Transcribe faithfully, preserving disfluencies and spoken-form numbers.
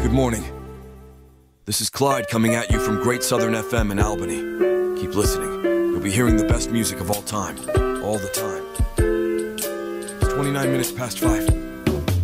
Good morning. This is Clyde coming at you from Great Southern F M in Albany. Keep listening. You'll be hearing the best music of all time, all the time. It's twenty-nine minutes past five.